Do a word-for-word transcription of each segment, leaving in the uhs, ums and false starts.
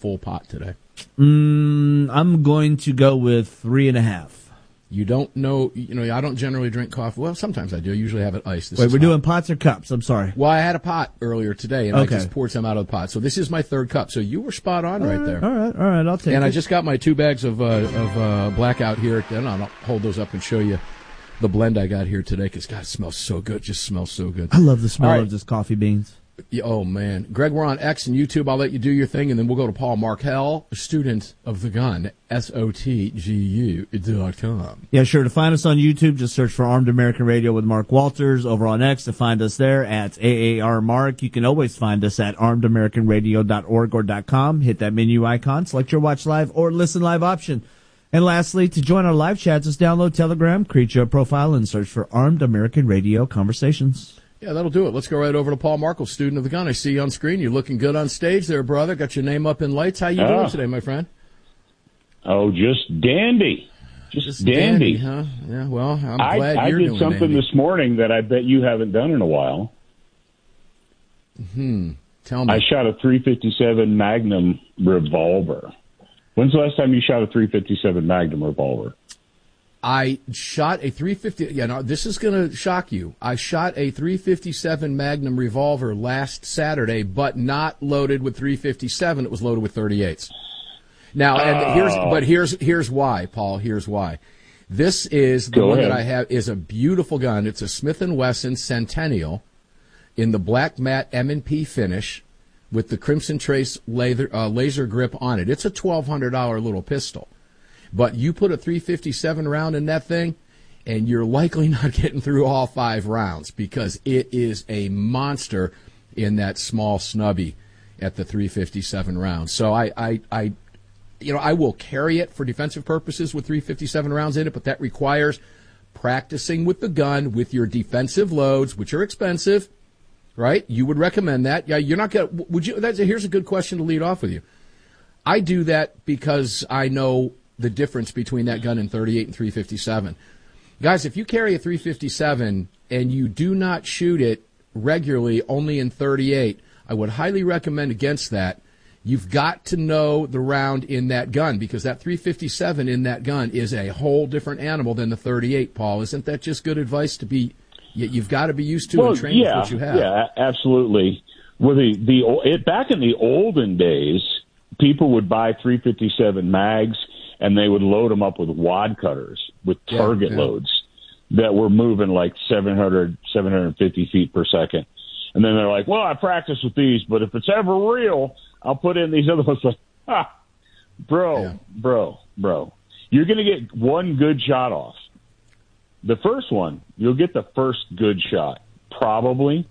full pot today? Mm, I'm going to go with three and a half. You don't know, you know, I don't generally drink coffee. Well, sometimes I do. I usually have it iced. This Wait, is we're hot. doing pots or cups? I'm sorry. Well, I had a pot earlier today, and Okay. I just poured some out of the pot. So this is my third cup. So you were spot on All right, right, there. All right, all right, I'll take and it. I just got my two bags of uh, of uh, Blackout here. And I'll hold those up and show you the blend I got here today because, God, it smells so good. It just smells so good. I love the smell All right. of this coffee beans. Yeah, oh, man. Greg, we're on X and YouTube. I'll let you do your thing, and then we'll go to Paul Markel, a student of the gun, S O T G U dot com. Yeah, sure. To find us on YouTube, just search for Armed American Radio with Mark Walters. Over on X, to find us there at A A R Mark. You can always find us at armed american radio dot org or .com. Hit that menu icon, select your watch live or listen live option. And lastly, to join our live chat, just download Telegram, create your profile, and search for Armed American Radio Conversations. Yeah, that'll do it. Let's go right over to Paul Markel, student of the gun. I see you on screen. You're looking good on stage there, brother. Got your name up in lights. How you Ah. doing today, my friend? Oh, just dandy. Just, Just dandy. huh? Yeah, well, I'm I, glad I you're did doing something dandy. this morning that I bet you haven't done in a while. Hmm. Tell me. I shot a three fifty-seven Magnum revolver. When's the last time you shot a three fifty-seven Magnum revolver? I shot a three fifty. Yeah, no, this is going to shock you. I shot a three fifty-seven Magnum revolver last Saturday, but not loaded with three fifty-seven. It was loaded with thirty-eights. Now, and Oh. here's but here's here's why, Paul. Here's why. This is the Go one ahead. that I have is a beautiful gun. It's a Smith and Wesson Centennial in the black matte M and P finish with the Crimson Trace laser, uh, laser grip on it. It's a twelve hundred dollars little pistol. But you put a three fifty-seven round in that thing, and you're likely not getting through all five rounds because it is a monster in that small snubby at the three fifty-seven round. So I, I, I, you know, I will carry it for defensive purposes with three fifty-seven rounds in it, but that requires practicing with the gun with your defensive loads, which are expensive, right? You would recommend that. Yeah, you're not gonna. Would you? That's here's a good question to lead off with you. I do that because I know the difference between that gun and thirty-eight and three fifty-seven. Guys, if you carry a three fifty-seven and you do not shoot it regularly only in thirty-eight, I would highly recommend against that. You've got to know the round in that gun because that three fifty-seven in that gun is a whole different animal than the thirty-eight, Paul. Isn't that just good advice to be, you've got to be used to well, and trained yeah, with what you have? Yeah, absolutely. Well, the, the, it, back in the olden days, people would buy three fifty-seven mags and they would load them up with wad cutters, with Yeah, target yeah. loads that were moving like seven hundred, seven hundred fifty feet per second. And then they're like, well, I practice with these, but if it's ever real, I'll put in these other ones. Like, ah, bro, Yeah. bro, bro. You're going to get one good shot off. The first one, you'll get the first good shot. Probably.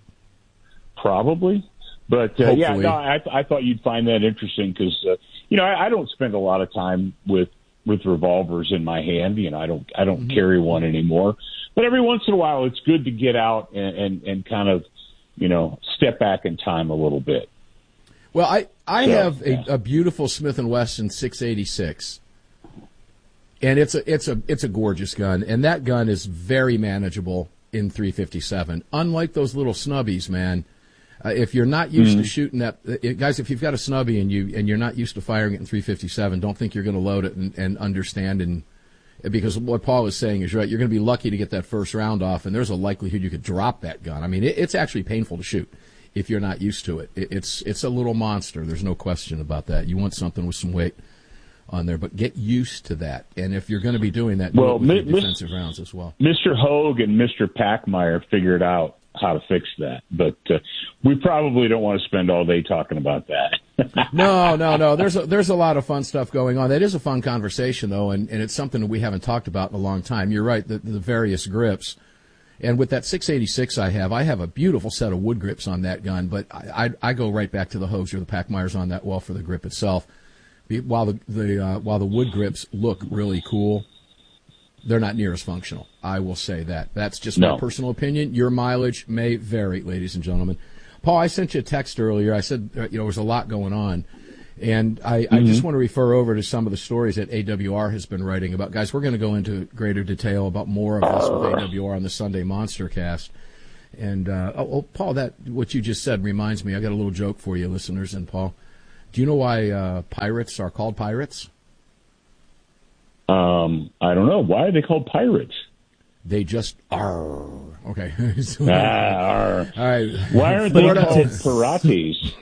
Probably. But, uh, yeah, Hopefully. no, I, I thought you'd find that interesting because, uh, you know, I, I don't spend a lot of time with, with revolvers in my hand. You know, I don't, I don't Mm-hmm. carry one anymore. But every once in a while, it's good to get out and, and, and kind of, you know, step back in time a little bit. Well, I, I So, have a, yeah. a beautiful Smith and Wesson six eighty-six, and it's a it's a it's a gorgeous gun, and that gun is very manageable in three fifty-seven. Unlike those little snubbies, man. Uh, if you're not used Mm-hmm. to shooting that, uh, guys, if you've got a snubby and you and you're not used to firing it in three fifty-seven, don't think you're going to load it and, and understand and because what Paul is saying is right. You're going to be lucky to get that first round off, and there's a likelihood you could drop that gun. I mean, it, it's actually painful to shoot if you're not used to it. it. It's it's a little monster. There's no question about that. You want something with some weight on there, but get used to that. And if you're going to be doing that, do Well, it with your mi- mis- defensive rounds as well. Mister Hogue and Mister Packmeyer figured out how to fix that, but uh, we probably don't want to spend all day talking about that. No, no, no. There's a, there's a lot of fun stuff going on. That is a fun conversation, though, and, and it's something that we haven't talked about in a long time. You're right, the, the various grips. And with that six eighty-six I have, I have a beautiful set of wood grips on that gun, but I, I, I go right back to the Hogues or the Packmeyers on that well for the grip itself. While the, the uh, while the wood grips look really cool, they're not near as functional. I will say that. That's just No. my personal opinion. Your mileage may vary, ladies and gentlemen. Paul, I sent you a text earlier. I said, uh, you know, there was a lot going on. And I, Mm-hmm. I just want to refer over to some of the stories that A W R has been writing about. Guys, we're going to go into greater detail about more of this with A W R on the Sunday Monster Cast. And, uh, oh, oh, Paul, that what you just said reminds me. I got a little joke for you, listeners, and Paul. Do you know why uh, pirates are called pirates? Um, I don't know. Why are they called pirates? They just are. Okay. ah, arr. All right. Why aren't they called pirates?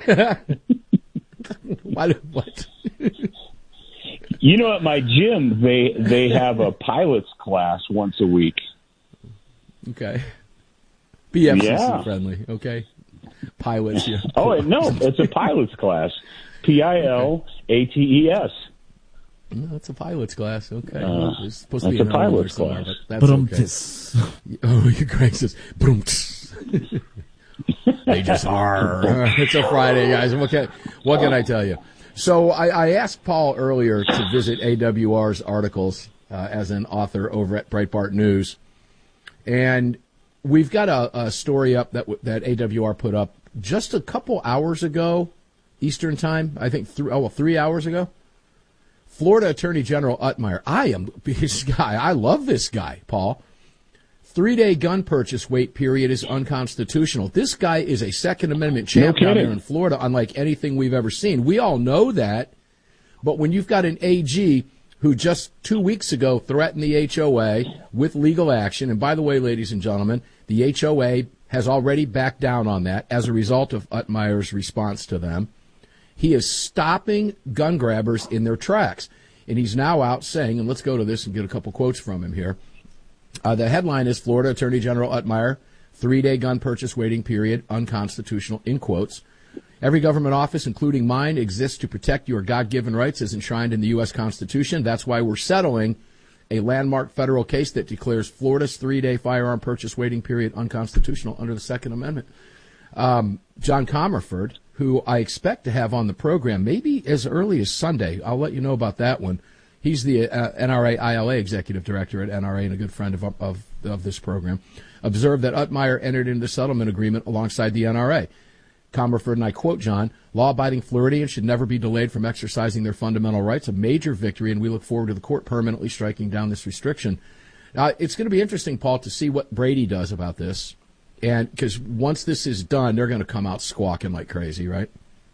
Why? What? You know, at my gym, they they have a pilots class once a week. Okay. B F C C yeah. friendly. Okay. Pilots. Yeah. Oh no, it's a pilots class. P I L A T E S. No, that's a pilot's class. Okay. Uh, well, it's supposed to that's be a pilot's somewhere, class. but that's okay. Tis. Oh, your Greg says, boom. They just are. It's a Friday, guys. What can, what can I tell you? So I, I asked Paul earlier to visit A W R's articles uh, as an author over at Breitbart News. And we've got a, a story up that that A W R put up just a couple hours ago, Eastern time, I think th- oh, well, three hours ago. Florida Attorney General Utmeyer. I am this guy. I love this guy, Paul. Three-day gun purchase wait period is unconstitutional. This guy is a Second Amendment champ No down here in Florida, unlike anything we've ever seen. We all know that. But when you've got an A G who just two weeks ago threatened the H O A with legal action, and by the way, ladies and gentlemen, the H O A has already backed down on that as a result of Utmeyer's response to them. He is stopping gun grabbers in their tracks. And he's now out saying, and let's go to this and get a couple quotes from him here. Uh, the headline is Florida Attorney General Utmeyer, three-day gun purchase waiting period, unconstitutional, in quotes. Every government office, including mine, exists to protect your God-given rights as enshrined in the U S Constitution. That's why we're settling a landmark federal case that declares Florida's three-day firearm purchase waiting period unconstitutional under the Second Amendment. Um, John Comerford, who I expect to have on the program maybe as early as Sunday. I'll let you know about that one. He's the uh, N R A I L A executive director at N R A and a good friend of, of, of this program. Observed that Utmeyer entered into the settlement agreement alongside the N R A. Comerford, and I quote John, law-abiding Floridians should never be delayed from exercising their fundamental rights, a major victory, and we look forward to the court permanently striking down this restriction. Now, it's going to be interesting, Paul, to see what Brady does about this. And because once this is done, they're going to come out squawking like crazy, right?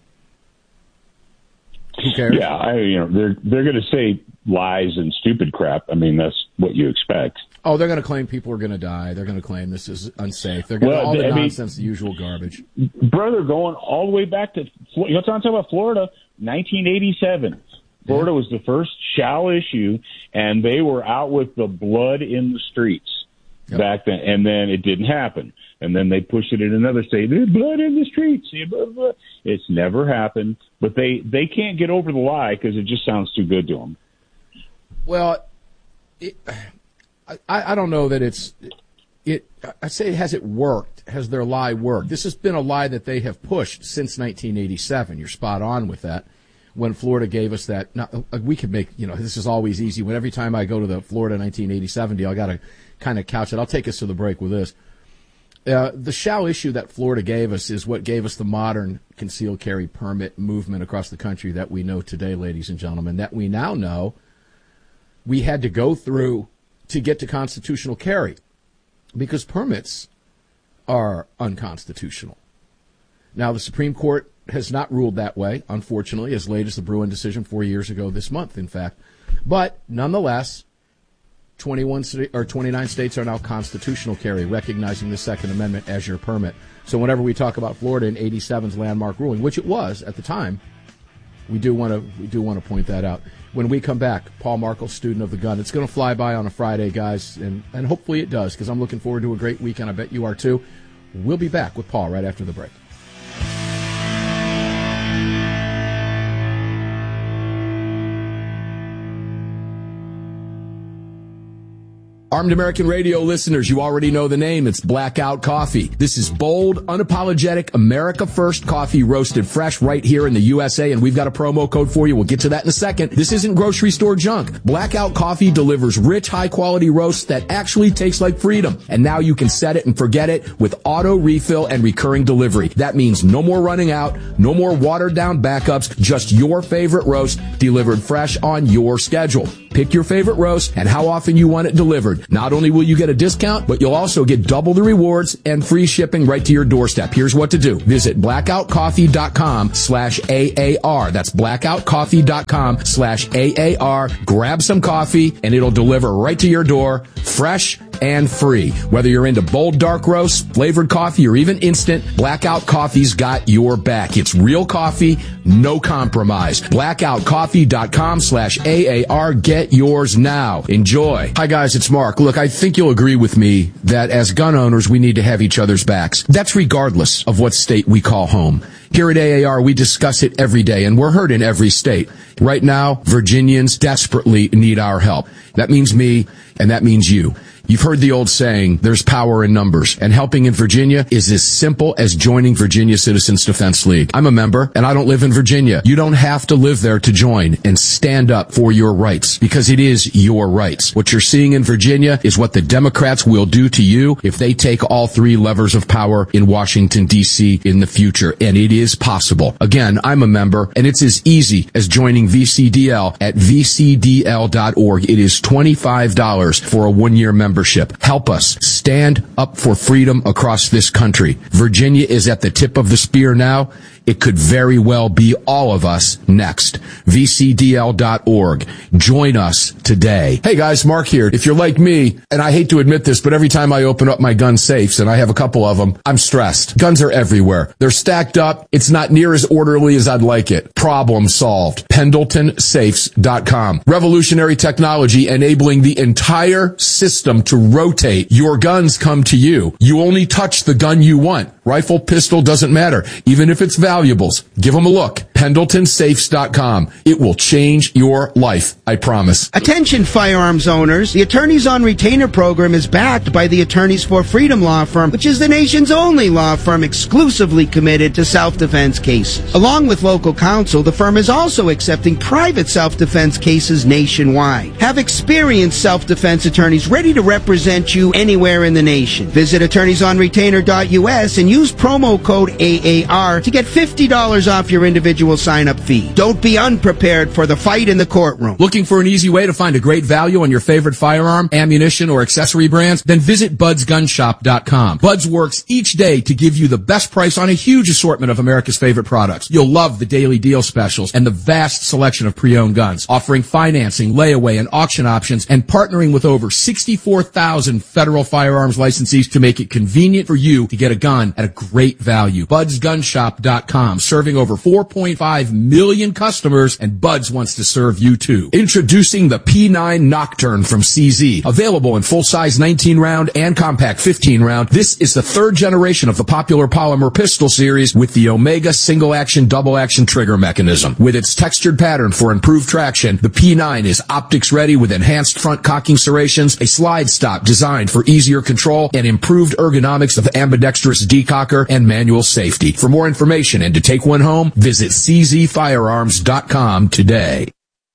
Who cares? Yeah, I, you know, they're they're going to say lies and stupid crap. I mean, that's what you expect. Oh, they're going to claim people are going to die. They're going to claim this is unsafe. They're going to well, all the I nonsense, mean, the usual garbage. Brother, going all the way back to you know, what I'm talking about Florida, nineteen eighty-seven. Florida yeah. was the first shall issue, and they were out with the blood in the streets yep. back then, and then it didn't happen. And then they pushed it in another state. There's blood in the streets. Blah, blah. It's never happened. But they, they can't get over the lie because it just sounds too good to them. Well, it, I, I don't know that it's it. I say, has it worked? Has their lie worked? This has been a lie that they have pushed since nineteen eighty-seven. You're spot on with that. When Florida gave us that, now, we could make, you know, this is always easy. When every time I go to the Florida nineteen eighty-seven deal, I got to kind of couch it. I'll take us to the break with this. Uh, the shall issue that Florida gave us is what gave us the modern concealed carry permit movement across the country that we know today, ladies and gentlemen, that we now know we had to go through to get to constitutional carry because permits are unconstitutional. Now, the Supreme Court has not ruled that way, unfortunately, as late as the Bruin decision four years ago this month, in fact. But nonetheless, twenty-one or twenty-nine states are now constitutional carry, recognizing the Second Amendment as your permit. So whenever we talk about Florida in eighty-seven's landmark ruling, which it was at the time, we do want to we do want to point that out. When we come back, Paul Markel, student of the gun. It's going to fly by on a Friday, guys, and, and hopefully it does, because I'm looking forward to a great weekend. I bet you are too. We'll be back with Paul right after the break. Armed American Radio listeners, you already know the name. It's Blackout Coffee. This is bold, unapologetic, America First coffee roasted fresh right here in the U S A, and we've got a promo code for you. We'll get to that in a second. This isn't grocery store junk. Blackout Coffee delivers rich, high-quality roasts that actually taste like freedom. And now you can set it and forget it with auto refill and recurring delivery. That means no more running out, no more watered-down backups, just your favorite roast delivered fresh on your schedule. Pick your favorite roast and how often you want it delivered. Not only will you get a discount, but you'll also get double the rewards and free shipping right to your doorstep. Here's what to do. Visit blackoutcoffee.com slash AAR. That's blackoutcoffee.com slash AAR. Grab some coffee and it'll deliver right to your door, fresh and free. Whether you're into bold dark roast, flavored coffee, or even instant, Blackout Coffee's got your back. It's real coffee, no compromise. blackoutcoffee.com slash AAR. Get yours now. Enjoy. Hi guys, it's Mark. Look, I think you'll agree with me that as gun owners, we need to have each other's backs. That's regardless of what state we call home. Here at A A R, we discuss it every day, and we're heard in every state. Right now, Virginians desperately need our help. That means me, and that means you. You've heard the old saying, there's power in numbers, and helping in Virginia is as simple as joining Virginia Citizens Defense League. I'm a member, and I don't live in Virginia. You don't have to live there to join and stand up for your rights, because it is your rights. What you're seeing in Virginia is what the Democrats will do to you if they take all three levers of power in Washington, D C in the future, and it is possible. Again, I'm a member, and it's as easy as joining V C D L at v c d l dot org. It is twenty-five dollars for a one-year membership. Help us stand up for freedom across this country. Virginia is at the tip of the spear now. It could very well be all of us next. v c d l dot org. Join us today. Hey guys, Mark here. If you're like me, and I hate to admit this, but every time I open up my gun safes, and I have a couple of them, I'm stressed. Guns are everywhere. They're stacked up. It's not near as orderly as I'd like it. Problem solved. pendleton safes dot com. Revolutionary technology enabling the entire system to rotate. Your guns come to you. You only touch the gun you want. Rifle, pistol, doesn't matter. Even if it's valuables, give them a look. pendleton safes dot com. It will change your life, I promise. Attention firearms owners. The Attorneys on Retainer program is backed by the Attorneys for Freedom law firm, which is the nation's only law firm exclusively committed to self-defense cases. Along with local counsel, the firm is also accepting private self-defense cases nationwide. Have experienced self-defense attorneys ready to represent you anywhere in the nation. Visit attorneys on retainer dot u s and use promo code A A R to get fifty dollars off your individual sign-up fee. Don't be unprepared for the fight in the courtroom. Looking for an easy way to find a great value on your favorite firearm, ammunition, or accessory brands? Then visit buds gun shop dot com. Buds works each day to give you the best price on a huge assortment of America's favorite products. You'll love the daily deal specials and the vast selection of pre-owned guns, offering financing, layaway, and auction options, and partnering with over sixty-four thousand federal firearms licensees to make it convenient for you to get a gun at a great value. buds gun shop dot com, serving over four point five million customers, and Buds wants to serve you too. Introducing the P nine Nocturne from C Z. Available in full-size nineteen round and compact fifteen round, this is the third generation of the popular polymer pistol series with the Omega single-action, double-action trigger mechanism. With its textured pattern for improved traction, the P nine is optics-ready with enhanced front cocking serrations, a slide stop designed for easier control, and improved ergonomics of ambidextrous decocker and manual safety. For more information and to take one home, visit c z firearms dot com today.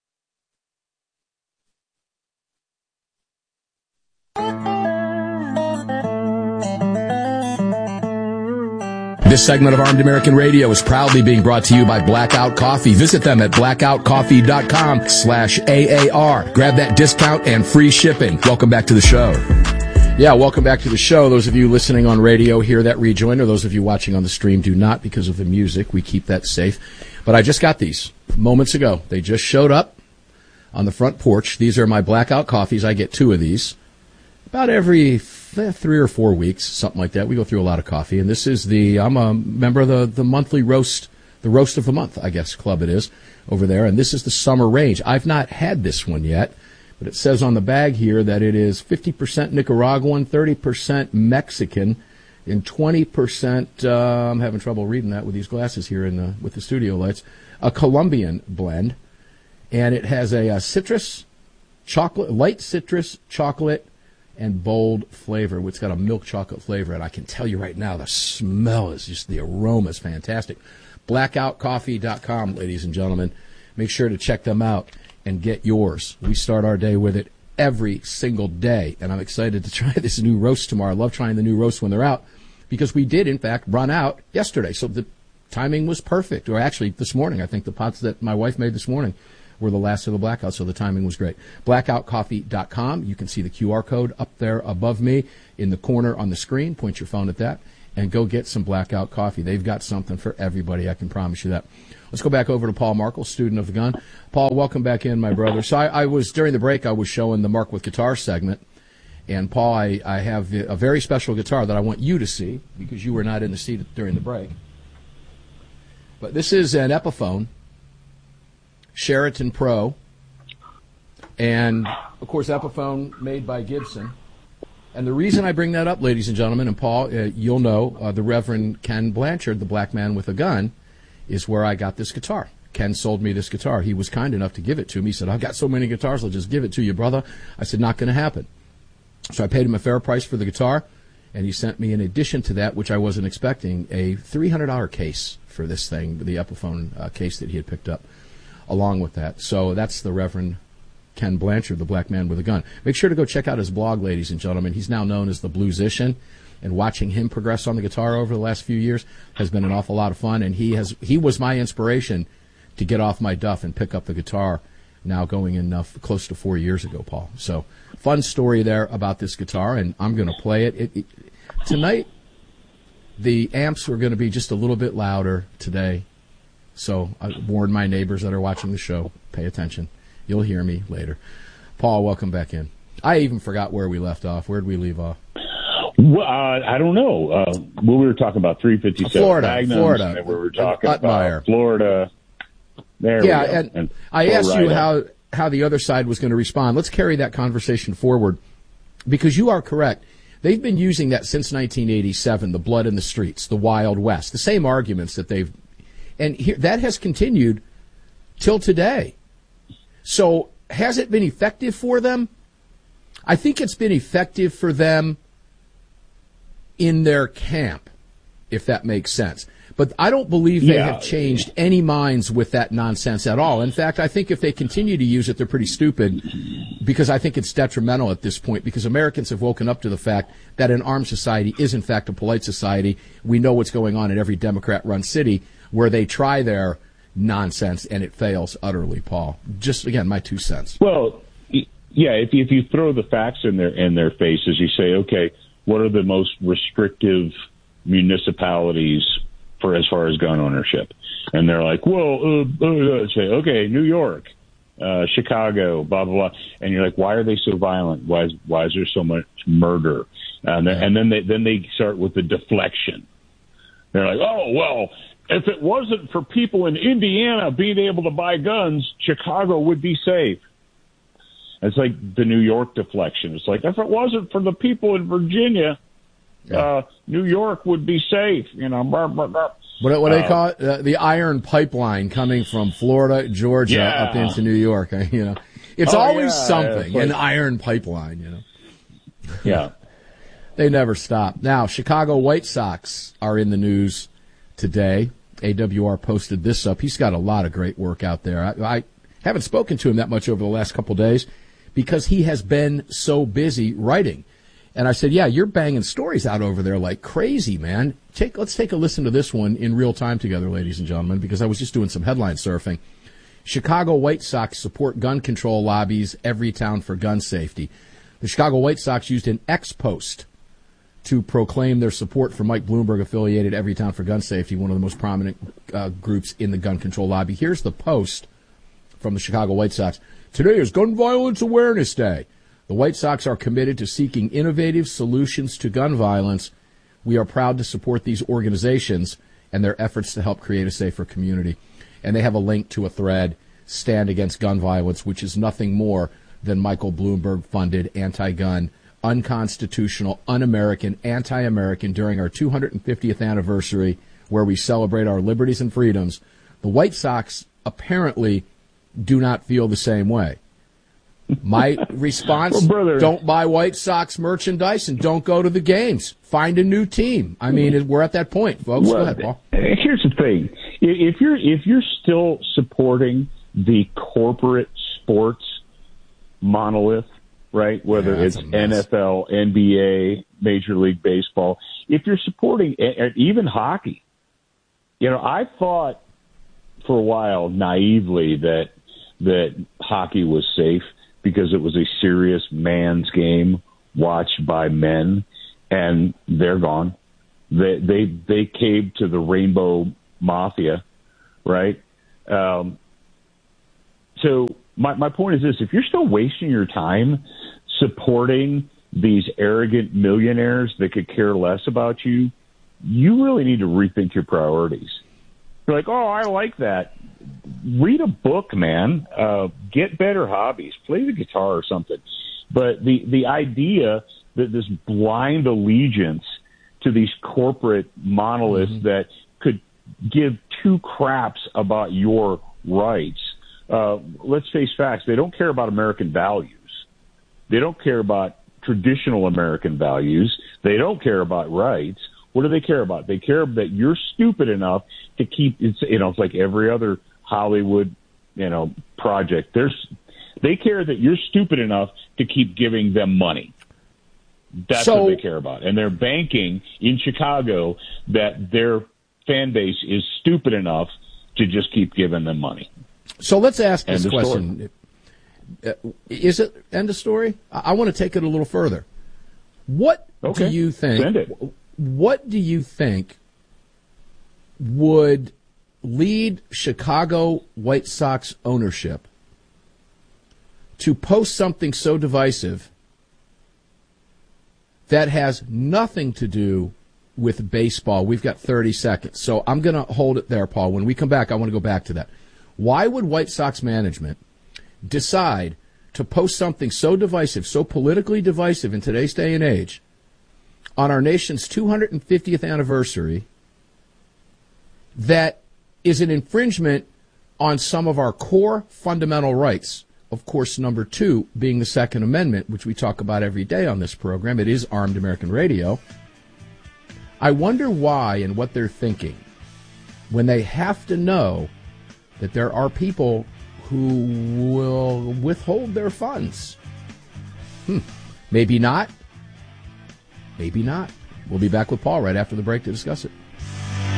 This segment of Armed American Radio is proudly being brought to you by Blackout Coffee. Visit them at blackout coffee dot com slash A A R. Grab that discount and free shipping. Welcome back to the show. Yeah, welcome back to the show. Those of you listening on radio hear that rejoin, or those of you watching on the stream do not because of the music. We keep that safe. But I just got these moments ago. They just showed up on the front porch. These are my Blackout Coffees. I get two of these about every three or four weeks, something like that. We go through a lot of coffee. And this is the, I'm a member of the, the monthly roast, the roast of the month, I guess, club it is over there. And this is the summer range. I've not had this one yet, but it says on the bag here that it is fifty percent Nicaraguan, thirty percent Mexican, and twenty percent, uh, I'm having trouble reading that with these glasses here in the, with the studio lights, a Colombian blend. And it has a, a citrus, chocolate, light citrus, chocolate, and bold flavor. It's got a milk chocolate flavor, and I can tell you right now, the smell is just, the aroma is fantastic. blackout coffee dot com, ladies and gentlemen. Make sure to check them out and get yours. We start our day with it every single day, and I'm excited to try this new roast tomorrow. I love trying the new roast when they're out, because we did, in fact, run out yesterday, so the timing was perfect. Or actually, this morning, I think the pots that my wife made this morning were the last of the blackouts, so the timing was great. blackout coffee dot com. You can see the Q R code up there above me in the corner on the screen. Point your phone at that and go get some Blackout coffee. They've got something for everybody, I can promise you that. Let's go back over to Paul Markle, student of the gun. Paul, welcome back in, my brother. So I, I was, during the break, I was showing the Mark with Guitar segment. And, Paul, I, I have a very special guitar that I want you to see because you were not in the seat during the break. But this is an Epiphone Sheraton Pro. And, of course, Epiphone made by Gibson. And the reason I bring that up, ladies and gentlemen, and Paul, uh, you'll know, uh, the Reverend Ken Blanchard, the black man with a gun, is where I got this guitar. Ken sold me this guitar. He was kind enough to give it to me. He said, I've got so many guitars, I'll just give it to you, brother. I said, not going to happen. So I paid him a fair price for the guitar, and he sent me, in addition to that, which I wasn't expecting, a three hundred dollars case for this thing, the Epiphone uh, case that he had picked up along with that. So that's the Reverend Ken Blanchard, the black man with a gun. Make sure to go check out his blog, ladies and gentlemen. He's now known as the Bluesician, and watching him progress on the guitar over the last few years has been an awful lot of fun, and he has he was my inspiration to get off my duff and pick up the guitar now going in uh, close to four years ago, Paul. So fun story there about this guitar, and I'm going to play it. It, it. Tonight, the amps are going to be just a little bit louder today, so I warn my neighbors that are watching the show, pay attention. You'll hear me later. Paul, welcome back in. I even forgot where we left off. Where did we leave off? Well, uh, I don't know. Uh, well, we were talking about three fifty-seven Florida, Magnums, Florida. and we were talking Utmeyer. about Florida. There yeah, we go. and, and I go asked right you on. how, how the other side was going to respond. Let's carry that conversation forward, because you are correct. They've been using that since nineteen eighty-seven, the blood in the streets, the Wild West, the same arguments that they've, and here, that has continued till today. So has it been effective for them? I think it's been effective for them in their camp, if that makes sense. But I don't believe they Yeah. have changed any minds with that nonsense at all. In fact, I think if they continue to use it, they're pretty stupid, because I think it's detrimental at this point, because Americans have woken up to the fact that an armed society is, in fact, a polite society. We know what's going on in every Democrat-run city where they try their nonsense and it fails utterly, Paul. Just, again, my two cents. Well, y- yeah, if you, if you throw the facts in their in their faces, you say, okay, what are the most restrictive municipalities for as far as gun ownership? And they're like, well, uh, uh, say, okay, New York, uh, Chicago, blah, blah, blah. And you're like, why are they so violent? Why is, why is there so much murder? And, then, and then they then they start with the deflection. They're like, oh, well, if it wasn't for people in Indiana being able to buy guns, Chicago would be safe. It's like the New York deflection. It's like, if it wasn't for the people in Virginia, yeah. uh, New York would be safe. You know, blah, blah, blah. What, what do they Uh, call it? Uh, the iron pipeline coming from Florida, Georgia, Yeah. up into New York. You know, it's Oh, always yeah, something. it's like- An iron pipeline. You know, Yeah. they never stop. Now, Chicago White Sox are in the news today. A W R posted this up. He's got a lot of great work out there. I, I haven't spoken to him that much over the last couple of days because he has been so busy writing. And I said, yeah, you're banging stories out over there like crazy, man. Take, let's take a listen to this one in real time together, ladies and gentlemen, because I was just doing some headline surfing. Chicago White Sox support gun control lobbies, every town for gun safety. The Chicago White Sox used an X post to proclaim their support for Mike Bloomberg-affiliated Every Town for Gun Safety, one of the most prominent uh, groups in the gun control lobby. Here's the post from the Chicago White Sox. Today is Gun Violence Awareness Day. The White Sox are committed to seeking innovative solutions to gun violence. We are proud to support these organizations and their efforts to help create a safer community. And they have a link to a thread, Stand Against Gun Violence, which is nothing more than Michael Bloomberg-funded anti-gun, unconstitutional, un-American, anti-American during our two hundred fiftieth anniversary where we celebrate our liberties and freedoms. The White Sox apparently do not feel the same way. My response, Well, brother. don't buy White Sox merchandise and don't go to the games. Find a new team. I mean, we're at that point, folks. Well, go ahead, Paul. Here's the thing: if you're if you're still supporting the corporate sports monolith, right? Whether Yeah, that's it's a mess. N F L, N B A, Major League Baseball, if you're supporting and even hockey, you know, I thought for a while naively that that hockey was safe because it was a serious man's game watched by men, and they're gone. They they they caved to the Rainbow Mafia, right? Um, so my my point is this: if you're still wasting your time supporting these arrogant millionaires that could care less about you, you really need to rethink your priorities. You're like, oh, I like that. Read a book, man. Uh, get better hobbies. Play the guitar or something. But the, the idea that this blind allegiance to these corporate monoliths mm-hmm. that could give two craps about your rights. Uh, let's face facts. They don't care about American values. They don't care about traditional American values. They don't care about rights. What do they care about? They care that you're stupid enough to keep, it's, you know, it's like every other Hollywood, you know, project. There's, they care that you're stupid enough to keep giving them money. That's so, what they care about. And they're banking in Chicago that their fan base is stupid enough to just keep giving them money. So let's ask this question. Story. Is it end of story? I want to take it a little further. What okay. do you think? Send it. What do you think would lead Chicago White Sox ownership to post something so divisive that has nothing to do with baseball? We've got thirty seconds, so I'm going to hold it there, Paul. When we come back, I want to go back to that. Why would White Sox management decide to post something so divisive, so politically divisive in today's day and age, on our nation's two hundred fiftieth anniversary, that is an infringement on some of our core fundamental rights? Of course, number two being the Second Amendment, which we talk about every day on this program. It is Armed American Radio. I wonder why and what they're thinking when they have to know that there are people who will withhold their funds. Hmm. Maybe not. Maybe not. We'll be back with Paul right after the break to discuss it.